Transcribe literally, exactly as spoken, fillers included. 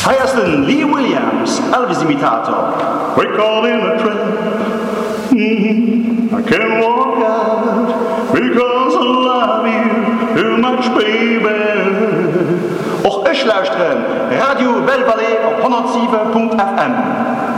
Feiersten Lee Williams, Elvis-Imitator. We're caught in a trap. Mm-hmm. I can't walk out because I love you too much, baby. Och ich lauschtren Radio Belle Vallée op honderd zeven punt f m.